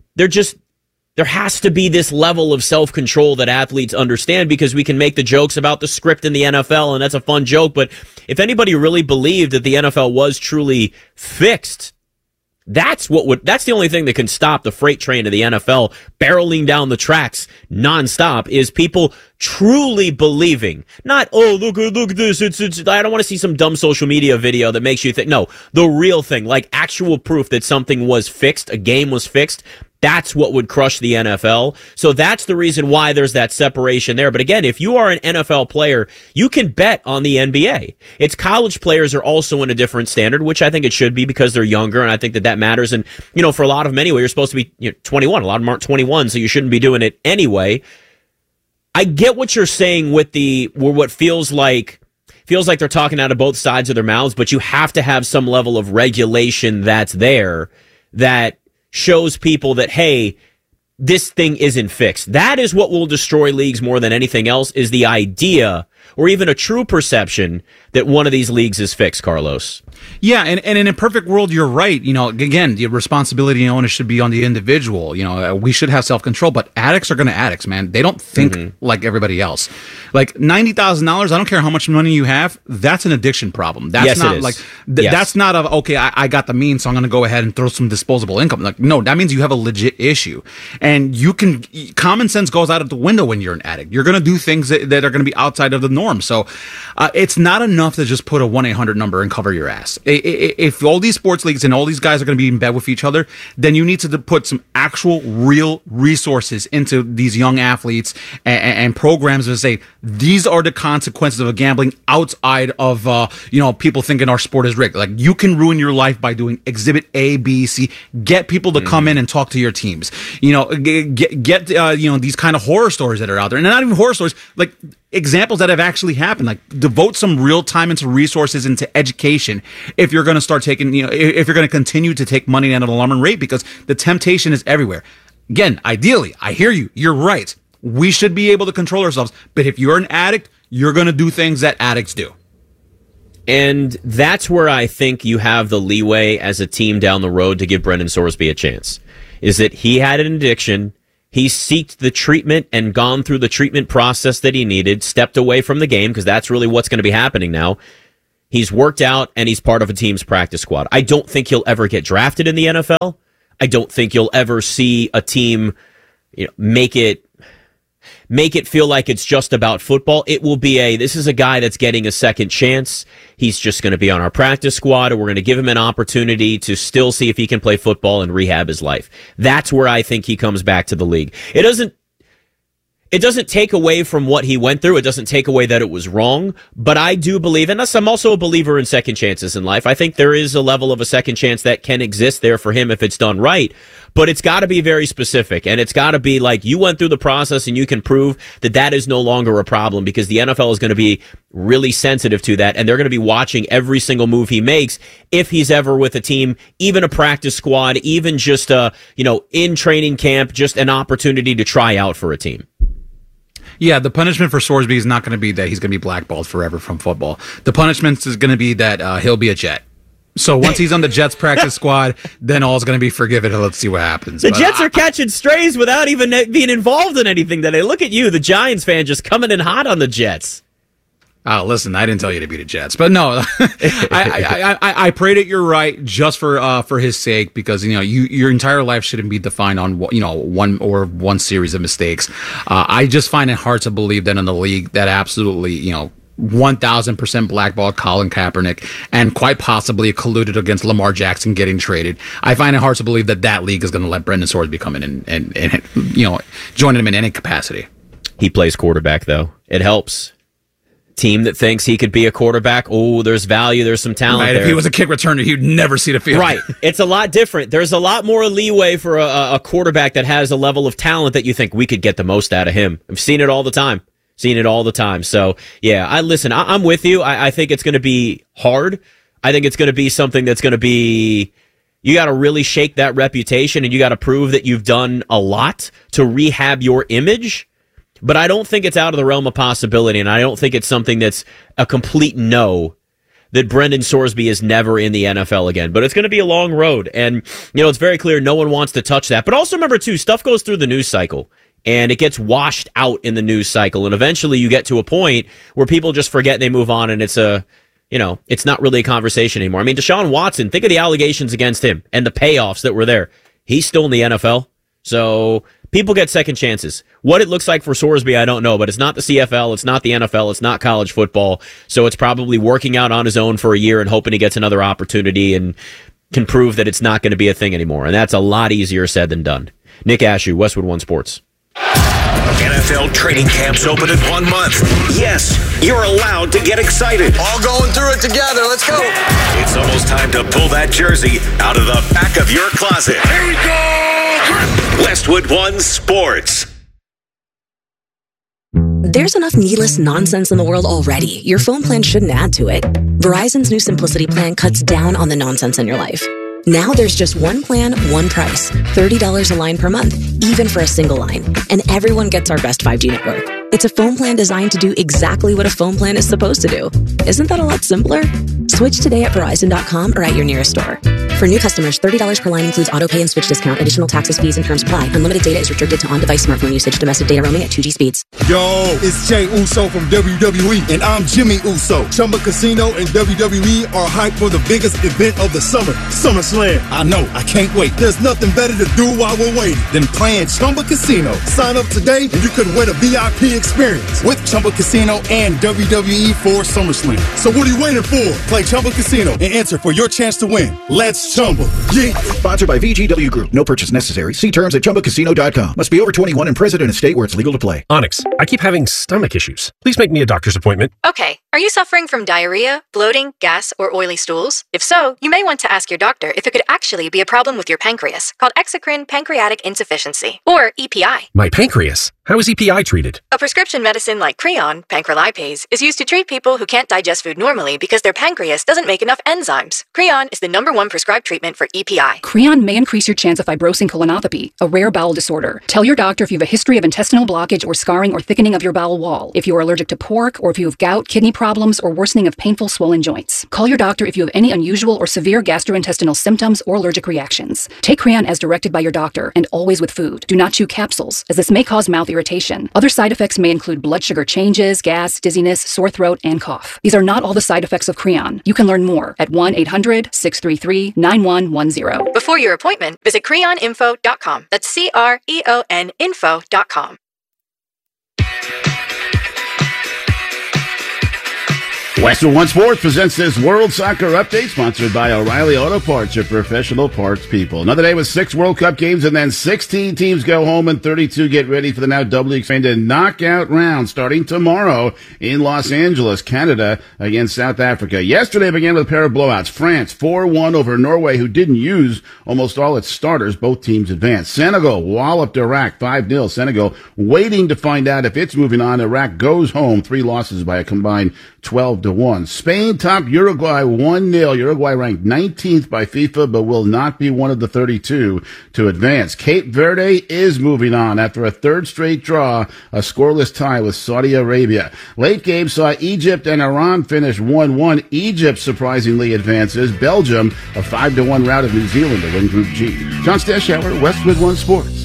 there has to be this level of self-control that athletes understand, because we can make the jokes about the script in the NFL, and that's a fun joke. But if anybody really believed that the NFL was truly fixed, that's the only thing that can stop the freight train of the NFL barreling down the tracks nonstop, is people truly believing. Not, look at this. I don't want to see some dumb social media video that makes you think. No, the real thing, like actual proof that something was fixed, a game was fixed. That's what would crush the NFL. So that's the reason why there's that separation there. But again, if you are an NFL player, you can bet on the NBA. It's college players are also in a different standard, which I think it should be because they're younger, and I think that matters. And, for a lot of them anyway, you're supposed to be 21. A lot of them aren't 21, so you shouldn't be doing it anyway. I get what you're saying with what feels like they're talking out of both sides of their mouths, but you have to have some level of regulation that's there that shows people that, hey, this thing isn't fixed. That is what will destroy leagues more than anything else, is the idea or even a true perception that one of these leagues is fixed, Carlos. Yeah, and in a perfect world, you're right. Again, the responsibility and onus should be on the individual. We should have self-control, but addicts are going to addicts, man. They don't think like everybody else. Like $90,000, I don't care how much money you have, that's an addiction problem. That's not like, that's not okay, I got the means, so I'm going to go ahead and throw some disposable income. Like, no, that means you have a legit issue. And common sense goes out of the window when you're an addict. You're going to do things that are going to be outside of the norm. So it's not enough to just put a 1-800 number and cover your ass. If all these sports leagues and all these guys are going to be in bed with each other, then you need to put some actual real resources into these young athletes and programs that say these are the consequences of gambling outside of people thinking our sport is rigged. Like, you can ruin your life by doing exhibit A, B, C. Get people to come in and talk to your teams. Get these kind of horror stories that are out there, and not even horror stories, like examples that have actually happened. Like, devote some real time into resources, into education, if you're going to start taking, if you're going to continue to take money at an alarming rate, because the temptation is everywhere. Again, ideally, I hear you. You're right. We should be able to control ourselves. But if you're an addict, you're going to do things that addicts do. And that's where I think you have the leeway as a team down the road to give Brendan Sorsby a chance, is that he had an addiction. He sought the treatment and gone through the treatment process that he needed, stepped away from the game, because that's really what's going to be happening now. He's worked out, and he's part of a team's practice squad. I don't think he'll ever get drafted in the NFL. I don't think you'll ever see a team make it feel like it's just about football. It will be this is a guy that's getting a second chance. He's just going to be on our practice squad, and we're going to give him an opportunity to still see if he can play football and rehab his life. That's where I think he comes back to the league. It doesn't take away from what he went through. It doesn't take away that it was wrong. But I do believe, and I'm also a believer in second chances in life. I think there is a level of a second chance that can exist there for him if it's done right. But it's got to be very specific. And it's got to be like you went through the process and you can prove that that is no longer a problem, because the NFL is going to be really sensitive to that. And they're going to be watching every single move he makes if he's ever with a team, even a practice squad, even just in training camp, just an opportunity to try out for a team. Yeah, the punishment for Sorsby is not going to be that he's going to be blackballed forever from football. The punishment is going to be that he'll be a Jet. So once he's on the Jets practice squad, then all's going to be forgiven, and let's see what happens. The Jets are catching strays without even being involved in anything today. Look at you, the Giants fan, just coming in hot on the Jets. Oh, listen, I didn't tell you to beat the Jets, but no, I pray that you're right, just for his sake, because your entire life shouldn't be defined on one series of mistakes. I just find it hard to believe that in the league that absolutely 1,000% blackballed Colin Kaepernick and quite possibly colluded against Lamar Jackson getting traded. I find it hard to believe that league is going to let Brendan Sorsby come in and joining him in any capacity. He plays quarterback though. It helps. Team that thinks he could be a quarterback, there's value, there's some talent there. If he was a kick returner, he'd never see the field. Right. It's a lot different. There's a lot more leeway for a quarterback that has a level of talent that you think we could get the most out of him. I've seen it all the time. So, yeah, I'm with you. I think it's going to be hard. I think it's going to be something that's going to be, you got to really shake that reputation, and you got to prove that you've done a lot to rehab your image. But I don't think it's out of the realm of possibility, and I don't think it's something that's a complete no, that Brendan Sorsby is never in the NFL again. But it's going to be a long road, and it's very clear no one wants to touch that. But also remember, too, stuff goes through the news cycle, and it gets washed out in the news cycle, and eventually you get to a point where people just forget and they move on, and it's not really a conversation anymore. I mean, Deshaun Watson, think of the allegations against him and the payoffs that were there. He's still in the NFL, so people get second chances. What it looks like for Sorsby, I don't know, but it's not the CFL, it's not the NFL, it's not college football, so it's probably working out on his own for a year and hoping he gets another opportunity and can prove that it's not going to be a thing anymore, and that's a lot easier said than done. Nick Ashew, Westwood One Sports. NFL training camps open in 1 month. Yes, you're allowed to get excited. All going through it together. Let's go. It's almost time to pull that jersey out of the back of your closet. Here we go. Westwood One Sports. There's enough needless nonsense in the world already. Your phone plan shouldn't add to it. Verizon's new Simplicity plan cuts down on the nonsense in your life. Now there's just one plan, one price. $30 a line per month, even for a single line. And everyone gets our best 5G network. It's a phone plan designed to do exactly what a phone plan is supposed to do. Isn't that a lot simpler? Switch today at Verizon.com or at your nearest store. For new customers, $30 per line includes autopay and switch discount. Additional taxes, fees, and terms apply. Unlimited data is restricted to on-device smartphone usage. Domestic data roaming at 2G speeds. Yo, it's Jay Uso from WWE, and I'm Jimmy Uso. Chumba Casino and WWE are hyped for the biggest event of the summer, SummerSlam. I know, I can't wait. There's nothing better to do while we're waiting than playing Chumba Casino. Sign up today and you could win a VIP experience with Chumba Casino and WWE for SummerSlam. So what are you waiting for? Play Chumba Casino and enter for your chance to win. Let's Chumba. Yeah. Sponsored by VGW Group. No purchase necessary. See terms at ChumbaCasino.com. Must be over 21 and present in a state where it's legal to play. Onyx, I keep having stomach issues. Please make me a doctor's appointment. Okay. Are you suffering from diarrhea, bloating, gas, or oily stools? If so, you may want to ask your doctor if it could actually be a problem with your pancreas, called exocrine pancreatic insufficiency, or EPI. My pancreas? How is EPI treated? A prescription medicine like Creon, pancrelipase, is used to treat people who can't digest food normally because their pancreas doesn't make enough enzymes. Creon is the #1 prescribed treatment for EPI. Creon may increase your chance of fibrosing colonopathy, a rare bowel disorder. Tell your doctor if you have a history of intestinal blockage or scarring or thickening of your bowel wall, if you are allergic to pork, or if you have gout, kidney problems, or worsening of painful swollen joints. Call your doctor if you have any unusual or severe gastrointestinal symptoms or allergic reactions. Take Creon as directed by your doctor and always with food. Do not chew capsules, as this may cause mouth irritation. Other side effects may include blood sugar changes, gas, dizziness, sore throat, and cough. These are not all the side effects of Creon. You can learn more at 1-800-633-9110. Before your appointment, visit creoninfo.com. That's CREON info.com. Westwood One Sports presents this World Soccer Update, sponsored by O'Reilly Auto Parts, your professional parts people. Another day with 6 World Cup games, and then 16 teams go home and 32 get ready for the now doubly expanded knockout round starting tomorrow in Los Angeles, Canada against South Africa. Yesterday began with a pair of blowouts. France 4-1 over Norway, who didn't use almost all its starters. Both teams advanced. Senegal walloped Iraq 5-0. Senegal waiting to find out if it's moving on. Iraq goes home, 3 losses by a combined 12-1. Spain topped Uruguay 1-0. Uruguay ranked 19th by FIFA, but will not be one of the 32 to advance. Cape Verde is moving on after a third straight draw, a scoreless tie with Saudi Arabia. Late game saw Egypt and Iran finish 1-1. Egypt surprisingly advances. Belgium, a 5-1 rout of New Zealand to win Group G. John Stashower, Westwood One Sports.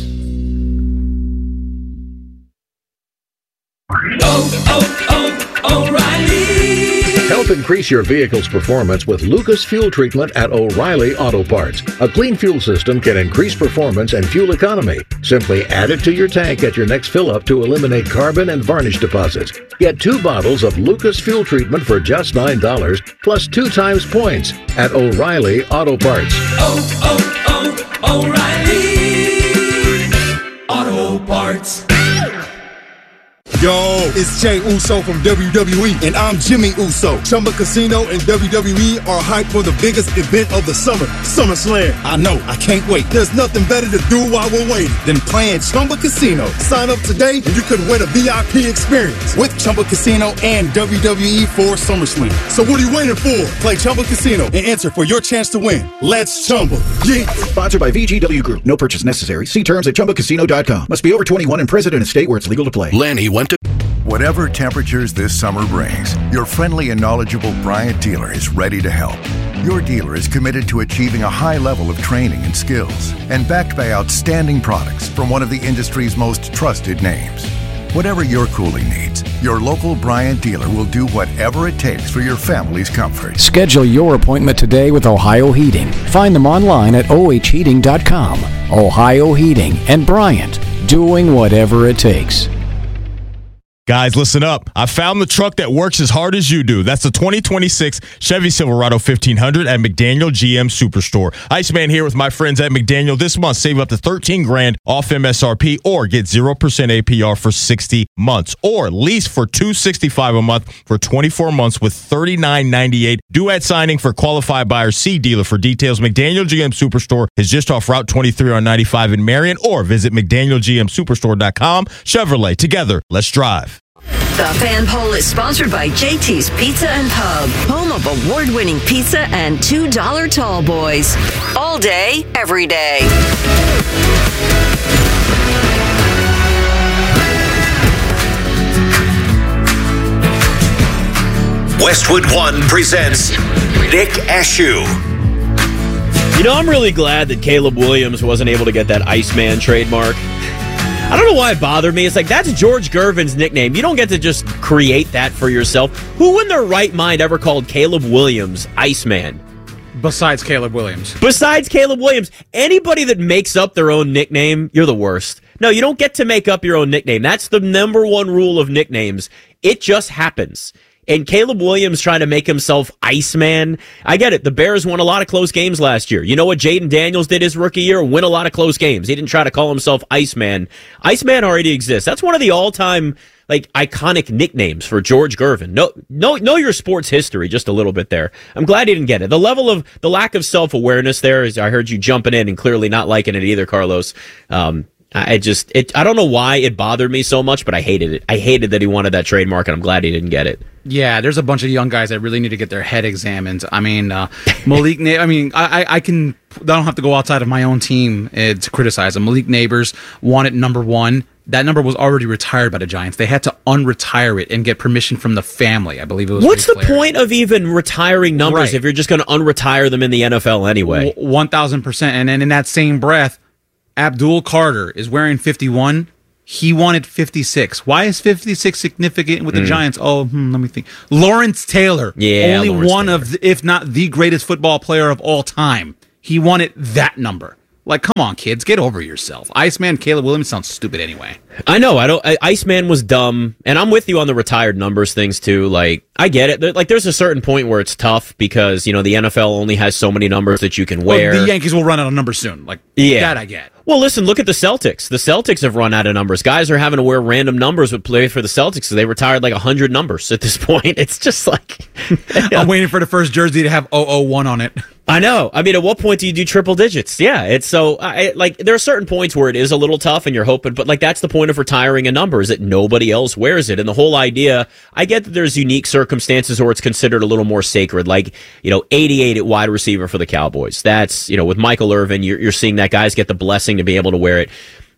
O'Reilly. Help increase your vehicle's performance with Lucas Fuel Treatment at O'Reilly Auto Parts. A clean fuel system can increase performance and fuel economy. Simply add it to your tank at your next fill-up to eliminate carbon and varnish deposits. Get 2 bottles of Lucas Fuel Treatment for just $9, plus 2 times points at O'Reilly Auto Parts. O'Reilly Auto Parts. Yo, it's Jay Uso from WWE, and I'm Jimmy Uso. Chumba Casino and WWE are hyped for the biggest event of the summer, SummerSlam. I know, I can't wait. There's nothing better to do while we're waiting than playing Chumba Casino. Sign up today and you could win a VIP experience with Chumba Casino and WWE for SummerSlam. So what are you waiting for? Play Chumba Casino and enter for your chance to win. Let's Chumba. Yeah. Sponsored by VGW Group. No purchase necessary. See terms at ChumbaCasino.com. Must be over 21 and present in a state where it's legal to play. Lanny went to... Whatever temperatures this summer brings, your friendly and knowledgeable Bryant dealer is ready to help. Your dealer is committed to achieving a high level of training and skills, and backed by outstanding products from one of the industry's most trusted names. Whatever your cooling needs, your local Bryant dealer will do whatever it takes for your family's comfort. Schedule your appointment today with Ohio Heating. Find them online at ohheating.com. Ohio Heating and Bryant, doing whatever it takes. Guys, listen up. I found the truck that works as hard as you do. That's the 2026 Chevy Silverado 1500 at McDaniel GM Superstore. Iceman here with my friends at McDaniel. This month, save up to $13,000 off MSRP or get 0% APR for 60 months. Or lease for $265 a month for 24 months with $39.98. Due at signing for qualified buyers. See dealer for details. McDaniel GM Superstore is just off Route 23 on 95 in Marion, or visit McDanielGMSuperstore.com. Chevrolet, together, let's drive. The Fan Poll is sponsored by JT's Pizza and Pub, home of award-winning pizza and $2 tall boys. All day, every day. Westwood One presents Nick Ashew. You know, I'm really glad that Caleb Williams wasn't able to get that Iceman trademark. I don't know why it bothered me. It's like, that's George Gervin's nickname. You don't get to just create that for yourself. Who in their right mind ever called Caleb Williams Iceman? Besides Caleb Williams. Besides Caleb Williams. Anybody that makes up their own nickname, you're the worst. No, you don't get to make up your own nickname. That's the number one rule of nicknames. It just happens. And Caleb Williams trying to make himself Iceman. I get it. The Bears won a lot of close games last year. You know what Jaden Daniels did his rookie year? Win a lot of close games. He didn't try to call himself Iceman. Iceman already exists. That's one of the all-time, iconic nicknames for George Gervin. Know your sports history just a little bit there. I'm glad he didn't get it. The lack of self-awareness there is, I heard you jumping in and clearly not liking it either, Carlos. I don't know why it bothered me so much, but I hated it. I hated that he wanted that trademark, and I'm glad he didn't get it. Yeah, there's a bunch of young guys that really need to get their head examined. I mean, Malik. I don't have to go outside of my own team to criticize him. Malik Neighbors wanted number 1. That number was already retired by the Giants. They had to unretire it and get permission from the family. I believe it was. What's the point of even retiring numbers if you're just going to unretire them in the NFL anyway? 1,000%. And then in that same breath, Abdul Carter is wearing 51. He wanted 56. Why is 56 significant with the Giants? Let me think. Lawrence Taylor, only Lawrence one Taylor. Of, if not the greatest football player of all time. He wanted that number. Like, come on, kids, get over yourself. Iceman Caleb Williams sounds stupid anyway. I know. Iceman was dumb, and I'm with you on the retired numbers things too. Like, I get it. Like, there's a certain point where it's tough because the NFL only has so many numbers that you can wear. Well, the Yankees will run out of numbers soon. Like, that I get. Well, listen, look at the Celtics. The Celtics have run out of numbers. Guys are having to wear random numbers with play for the Celtics, so they retired like 100 numbers at this point. It's just like I'm waiting for the first jersey to have 001 on it. I know. I mean, at what point do you do triple digits? Yeah, it's so there are certain points where it is a little tough, and you're hoping, but like that's the point of retiring a number is that nobody else wears it. And the whole idea, I get that there's unique circumstances where it's considered a little more sacred, like 88 at wide receiver for the Cowboys. That's with Michael Irvin, you're seeing that guys get the blessing to be able to wear it.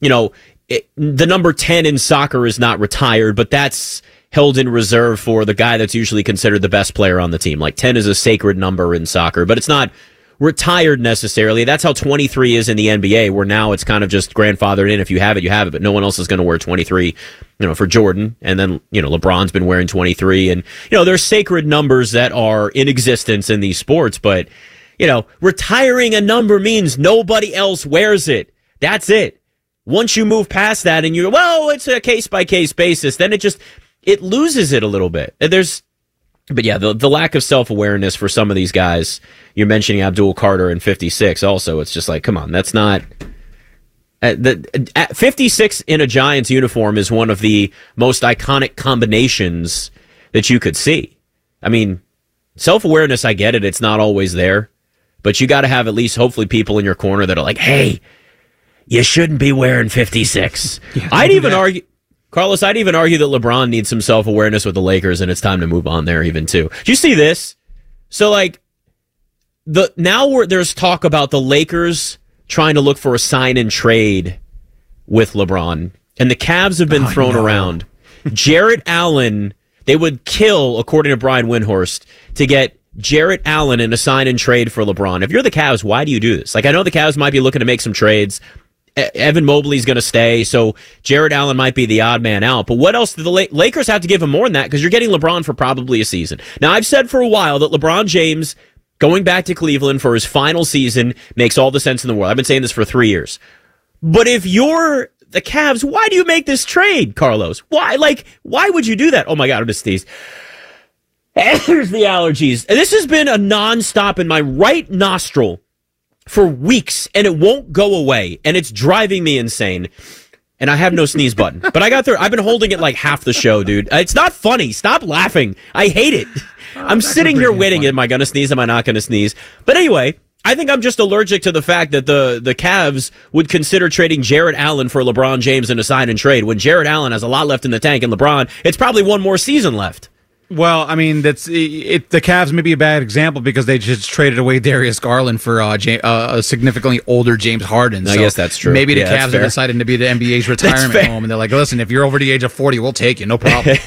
The number 10 in soccer is not retired, but that's held in reserve for the guy that's usually considered the best player on the team. Like 10 is a sacred number in soccer, but it's not retired necessarily. That's how 23 is in the NBA, where now it's kind of just grandfathered in. If you have it, you have it, but no one else is going to wear 23, for Jordan. And then, LeBron's been wearing 23. And, there's sacred numbers that are in existence in these sports, but, retiring a number means nobody else wears it. That's it. Once you move past that and it's a case-by-case basis, then it loses it a little bit. But yeah, the lack of self-awareness for some of these guys, you're mentioning Abdul Carter and 56 also, it's just like, come on, that's not... 56 in a Giants uniform is one of the most iconic combinations that you could see. I mean, self-awareness, I get it, it's not always there, but you got to have at least hopefully people in your corner that are like, hey, you shouldn't be wearing 56. Yeah, I'd even argue... Carlos, I'd even argue that LeBron needs some self-awareness with the Lakers, and it's time to move on there even, too. Do you see this? So, there's talk about the Lakers trying to look for a sign-and-trade with LeBron, and the Cavs have been thrown around. Jarrett Allen, they would kill, according to Brian Windhorst, to get Jarrett Allen in a sign-and-trade for LeBron. If you're the Cavs, why do you do this? I know the Cavs might be looking to make some trades. Evan Mobley's going to stay, so Jarrett Allen might be the odd man out. But what else do the Lakers have to give him more than that? Because you're getting LeBron for probably a season. Now, I've said for a while that LeBron James going back to Cleveland for his final season makes all the sense in the world. I've been saying this for 3 years. But if you're the Cavs, why do you make this trade, Carlos? Why? Why would you do that? Oh, my God, I'm just sneeze. There's the allergies. This has been a nonstop in my right nostril for weeks, and it won't go away, and it's driving me insane. And I have no sneeze button. But I got there. I've been holding it like half the show, dude. It's not funny. Stop laughing. I hate it. I'm sitting here waiting. Am I going to sneeze? Am I not going to sneeze? But anyway, I think I'm just allergic to the fact that the Cavs would consider trading Jarrett Allen for LeBron James in a sign and trade when Jarrett Allen has a lot left in the tank, and LeBron, it's probably one more season left. Well, I mean, that's it. The Cavs may be a bad example because they just traded away Darius Garland for a significantly older James Harden. So I guess that's true. Maybe the Cavs are deciding to be the NBA's retirement home, and they're like, "Listen, if you're over the age of 40, we'll take you, no problem."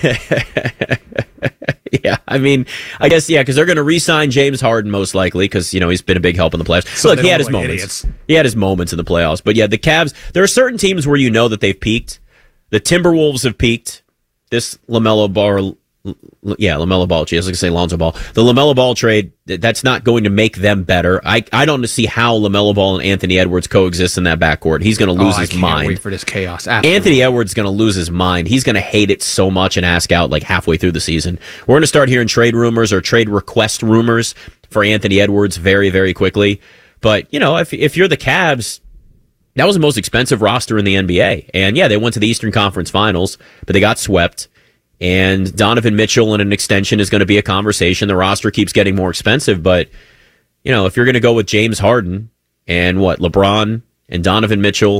Yeah, I mean, I guess because they're going to re-sign James Harden most likely because he's been a big help in the playoffs. So look, he had his moments. Idiots. He had his moments in the playoffs, but yeah, the Cavs. There are certain teams where that they've peaked. The Timberwolves have peaked. This LaMelo Ball. LaMelo Ball. Gee, I was going to say Lonzo Ball. The LaMelo Ball trade, that's not going to make them better. I don't see how LaMelo Ball and Anthony Edwards coexist in that backcourt. He's going to lose his mind. I can't wait for this chaos. Absolutely. Anthony Edwards is going to lose his mind. He's going to hate it so much and ask out halfway through the season. We're going to start hearing trade rumors or trade request rumors for Anthony Edwards very, very quickly. But, if you're the Cavs, that was the most expensive roster in the NBA. And yeah, they went to the Eastern Conference Finals, but they got swept. And Donovan Mitchell in an extension is going to be a conversation. The roster keeps getting more expensive, but if you're going to go with James Harden and LeBron and Donovan Mitchell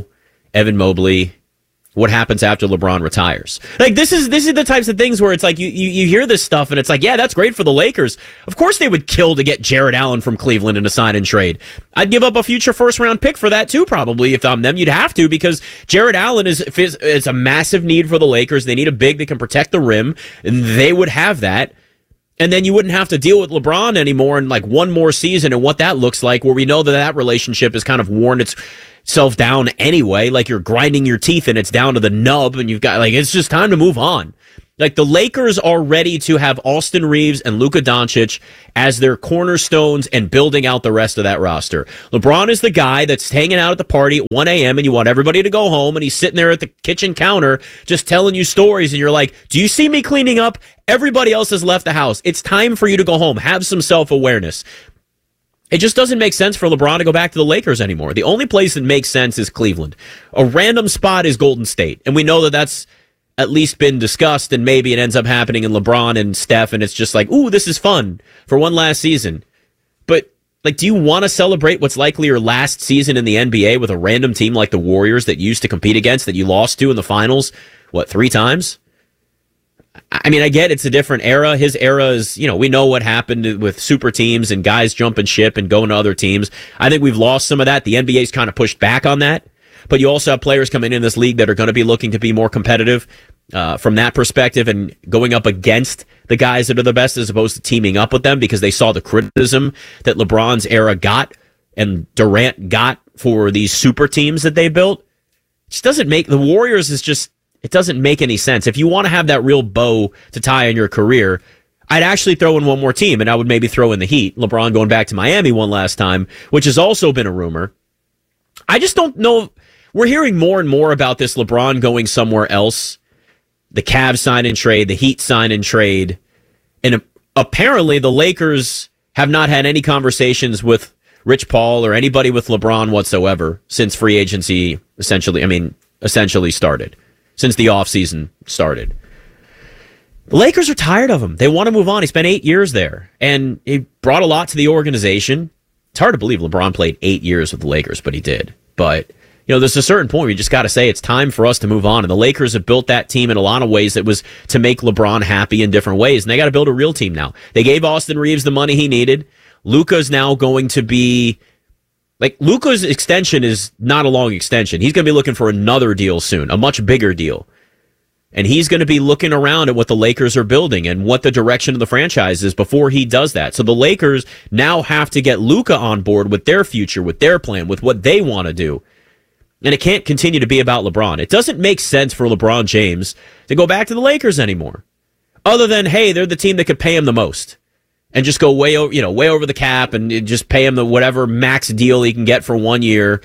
Evan Mobley. What happens after LeBron retires? Like, this is the types of things where it's like you hear this stuff and it's like, yeah, that's great for the Lakers. Of course they would kill to get Jarrett Allen from Cleveland in a sign and trade. I'd give up a future first round pick for that too, probably, if I'm them. You'd have to, because Jarrett Allen is a massive need for the Lakers. They need a big that can protect the rim, and they would have that. And then you wouldn't have to deal with LeBron anymore in like one more season and what that looks like, where we know that relationship is kind of worn itself down anyway. Like, you're grinding your teeth and it's down to the nub, and you've got, like, it's just time to move on. Like, the Lakers are ready to have Austin Reeves and Luka Doncic as their cornerstones and building out the rest of that roster. LeBron is the guy that's hanging out at the party at 1 a.m. and you want everybody to go home, and he's sitting there at the kitchen counter just telling you stories, and you're like, do you see me cleaning up? Everybody else has left the house. It's time for you to go home. Have some self-awareness. It just doesn't make sense for LeBron to go back to the Lakers anymore. The only place that makes sense is Cleveland. A random spot is Golden State, and we know that that's at least been discussed, and maybe it ends up happening in LeBron and Steph, and it's just like, ooh, this is fun for one last season. But, like, do you want to celebrate what's likely your last season in the NBA with a random team like the Warriors that you used to compete against, that you lost to in the finals, 3 times? I mean, I get it's a different era. His era is, we know what happened with super teams and guys jumping ship and going to other teams. I think we've lost some of that. The NBA's kind of pushed back on that. But you also have players coming in this league that are going to be looking to be more competitive from that perspective, and going up against the guys that are the best as opposed to teaming up with them, because they saw the criticism that LeBron's era got and Durant got for these super teams that they built. It just doesn't make the Warriors it doesn't make any sense. If you want to have that real bow to tie on your career, I'd actually throw in one more team, and I would maybe throw in the Heat. LeBron going back to Miami one last time, which has also been a rumor. I just don't know. We're hearing more and more about this LeBron going somewhere else. The Cavs sign and trade, the Heat sign and trade. And apparently the Lakers have not had any conversations with Rich Paul or anybody with LeBron whatsoever since free agency essentially started. Since the offseason started. The Lakers are tired of him. They want to move on. He spent 8 years there, and he brought a lot to the organization. It's hard to believe LeBron played 8 years with the Lakers, but he did. But there's a certain point where you just got to say it's time for us to move on. And the Lakers have built that team in a lot of ways that was to make LeBron happy in different ways. And they got to build a real team now. They gave Austin Reeves the money he needed. Luka's now going to be, Luka's extension is not a long extension. He's going to be looking for another deal soon, a much bigger deal. And he's going to be looking around at what the Lakers are building and what the direction of the franchise is before he does that. So the Lakers now have to get Luka on board with their future, with their plan, with what they want to do. And it can't continue to be about LeBron. It doesn't make sense for LeBron James to go back to the Lakers anymore. Other than, hey, they're the team that could pay him the most. And just go way over the cap and just pay him the whatever max deal he can get for 1 year.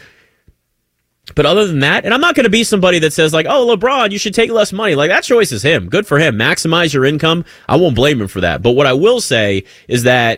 But other than that, and I'm not going to be somebody that says like, oh, LeBron, you should take less money. Like, that choice is him. Good for him. Maximize your income. I won't blame him for that. But what I will say is that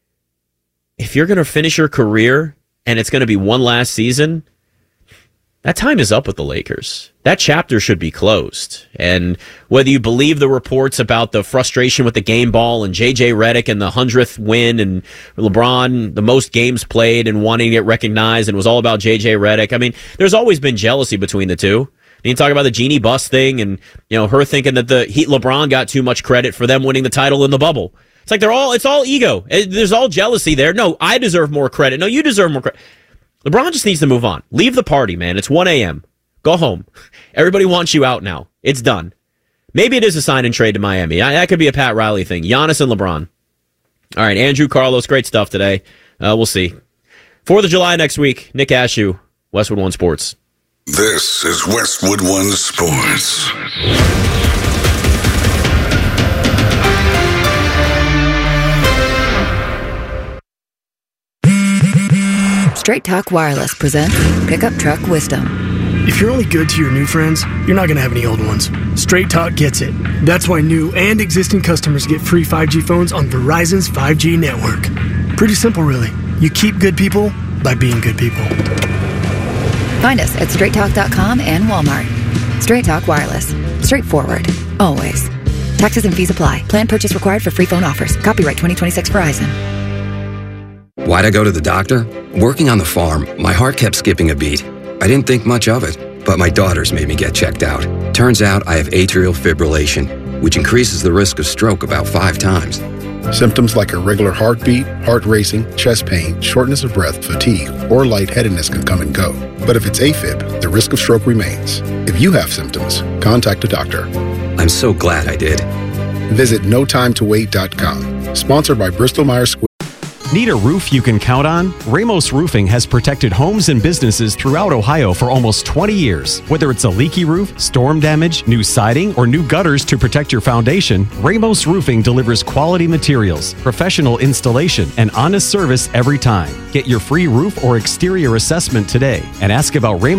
if you're going to finish your career and it's going to be one last season, that time is up with the Lakers. That chapter should be closed. And whether you believe the reports about the frustration with the game ball and J.J. Redick and the 100th win and LeBron, the most games played and wanting to get recognized, and it was all about J.J. Redick. I mean, there's always been jealousy between the two. You talk about the Jeannie Buss thing and, her thinking that the Heat LeBron got too much credit for them winning the title in the bubble. It's like it's all ego. There's all jealousy there. No, I deserve more credit. No, you deserve more credit. LeBron just needs to move on. Leave the party, man. It's 1 a.m. Go home. Everybody wants you out now. It's done. Maybe it is a sign and trade to Miami. That could be a Pat Riley thing. Giannis and LeBron. All right, Andrew Carlos, great stuff today. We'll see. 4th of July next week. Nick Ashew, Westwood One Sports. This is Westwood One Sports. Straight Talk Wireless presents Pickup Truck Wisdom. If you're only good to your new friends, you're not going to have any old ones. Straight Talk gets it. That's why new and existing customers get free 5G phones on Verizon's 5G network. Pretty simple, really. You keep good people by being good people. Find us at straighttalk.com and Walmart. Straight Talk Wireless. Straightforward. Always. Taxes and fees apply. Plan purchase required for free phone offers. Copyright 2026 Verizon. Why'd I go to the doctor? Working on the farm, my heart kept skipping a beat. I didn't think much of it. but my daughters made me get checked out. Turns out I have atrial fibrillation, which increases the risk of stroke about 5 times. Symptoms like irregular heartbeat, heart racing, chest pain, shortness of breath, fatigue, or lightheadedness can come and go. But if it's AFib, the risk of stroke remains. If you have symptoms, contact a doctor. I'm so glad I did. Visit notimetowait.com. Sponsored by Bristol-Myers Squibb. Need a roof you can count on? Ramos Roofing has protected homes and businesses throughout Ohio for almost 20 years. Whether it's a leaky roof, storm damage, new siding, or new gutters to protect your foundation, Ramos Roofing delivers quality materials, professional installation, and honest service every time. Get your free roof or exterior assessment today and ask about Ramos